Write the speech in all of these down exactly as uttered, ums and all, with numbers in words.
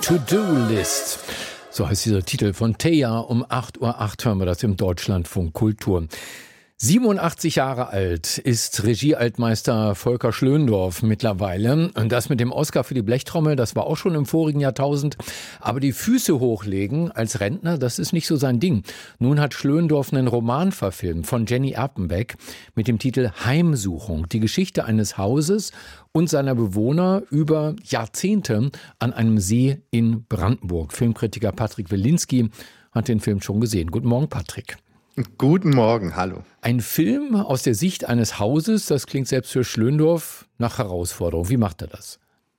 To-Do-List. So heißt dieser Titel von Teja. Um acht Uhr acht hören wir das im Deutschlandfunk Kultur. siebenundachtzig Jahre alt ist Regiealtmeister Volker Schlöndorff mittlerweile. Und das mit dem Oscar für die Blechtrommel, das war auch schon im vorigen Jahrtausend. Aber die Füße hochlegen als Rentner, das ist nicht so sein Ding. Nun hat Schlöndorff einen Roman verfilmt von Jenny Erpenbeck mit dem Titel Heimsuchung. Die Geschichte eines Hauses und seiner Bewohner über Jahrzehnte an einem See in Brandenburg. Filmkritiker Patrick Wilinski hat den Film schon gesehen. Guten Morgen, Patrick. Guten Morgen, hallo. Ein Film aus der Sicht eines Hauses, das klingt selbst für Schlöndorff nach Herausforderung. Wie macht er das?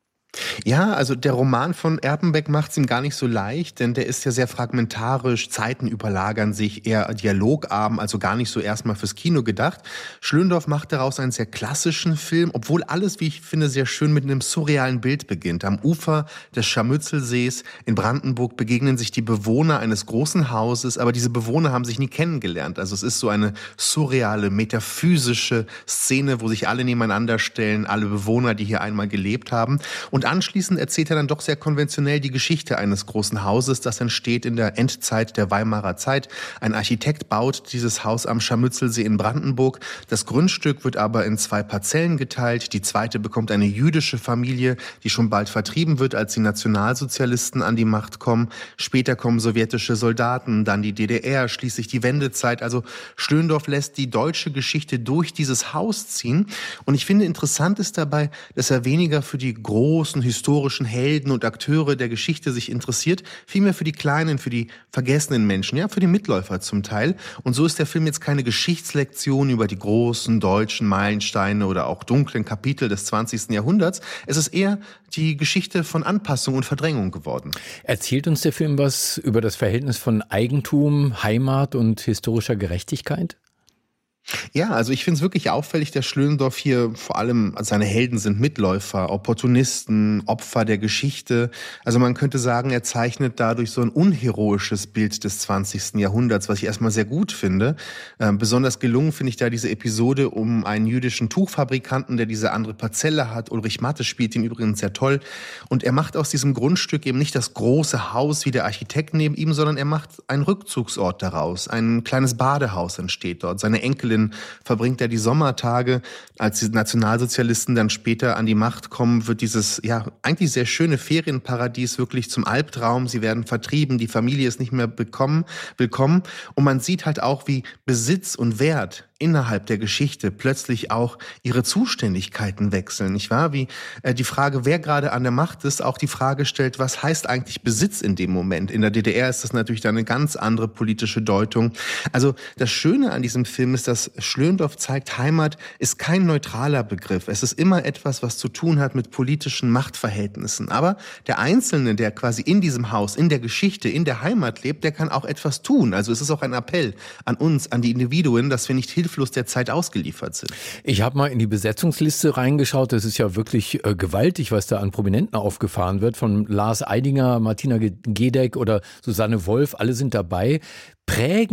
Ja, also der Roman von Erpenbeck macht es ihm gar nicht so leicht, denn der ist ja sehr fragmentarisch, Zeiten überlagern sich, eher dialogarm, also gar nicht so erstmal fürs Kino gedacht. Schlöndorff macht daraus einen sehr klassischen Film, obwohl alles, wie ich finde, sehr schön mit einem surrealen Bild beginnt. Am Ufer des Scharmützelsees in Brandenburg begegnen sich die Bewohner eines großen Hauses, aber diese Bewohner haben sich nie kennengelernt. Also es ist so eine surreale, metaphysische Szene, wo sich alle nebeneinander stellen, alle Bewohner, die hier einmal gelebt haben. Und Und anschließend erzählt er dann doch sehr konventionell die Geschichte eines großen Hauses, das entsteht in der Endzeit der Weimarer Zeit. Ein Architekt baut dieses Haus am Scharmützelsee in Brandenburg. Das Grundstück wird aber in zwei Parzellen geteilt. Die zweite bekommt eine jüdische Familie, die schon bald vertrieben wird, als die Nationalsozialisten an die Macht kommen. Später kommen sowjetische Soldaten, dann die D D R, schließlich die Wendezeit. Also Schlöndorff lässt die deutsche Geschichte durch dieses Haus ziehen. Und ich finde interessant ist dabei, dass er weniger für die großen historischen Helden und Akteure der Geschichte sich interessiert, vielmehr für die kleinen, für die vergessenen Menschen, ja, für die Mitläufer zum Teil. Und so ist der Film jetzt keine Geschichtslektion über die großen deutschen Meilensteine oder auch dunklen Kapitel des zwanzigsten Jahrhunderts. Es ist eher die Geschichte von Anpassung und Verdrängung geworden. Erzählt uns der Film was über das Verhältnis von Eigentum, Heimat und historischer Gerechtigkeit? Ja, also ich finde es wirklich auffällig, dass Schlöndorff hier vor allem, seine Helden sind Mitläufer, Opportunisten, Opfer der Geschichte. Also man könnte sagen, er zeichnet dadurch so ein unheroisches Bild des zwanzigsten Jahrhunderts, was ich erstmal sehr gut finde. Ähm, besonders gelungen finde ich da diese Episode um einen jüdischen Tuchfabrikanten, der diese andere Parzelle hat. Ulrich Matte spielt ihn übrigens sehr toll. Und er macht aus diesem Grundstück eben nicht das große Haus wie der Architekt neben ihm, sondern er macht einen Rückzugsort daraus. Ein kleines Badehaus entsteht dort. Seine Enkel verbringt er die Sommertage. Als die Nationalsozialisten dann später an die Macht kommen, wird dieses ja eigentlich sehr schöne Ferienparadies wirklich zum Albtraum. Sie werden vertrieben, die Familie ist nicht mehr bekommen, willkommen. Und man sieht halt auch, wie Besitz und Wert innerhalb der Geschichte plötzlich auch ihre Zuständigkeiten wechseln, nicht wahr? Wie äh, die Frage, wer gerade an der Macht ist, auch die Frage stellt, was heißt eigentlich Besitz in dem Moment? In der D D R ist das natürlich dann eine ganz andere politische Deutung. Also das Schöne an diesem Film ist, dass Schlöndorff zeigt, Heimat ist kein neutraler Begriff. Es ist immer etwas, was zu tun hat mit politischen Machtverhältnissen. Aber der Einzelne, der quasi in diesem Haus, in der Geschichte, in der Heimat lebt, der kann auch etwas tun. Also es ist auch ein Appell an uns, an die Individuen, dass wir nicht hilflos der Zeit ausgeliefert sind. Ich habe mal in die Besetzungsliste reingeschaut. Das ist ja wirklich äh, gewaltig, was da an Prominenten aufgefahren wird. Von Lars Eidinger, Martina Gedeck oder Susanne Wolf, alle sind dabei. Prägen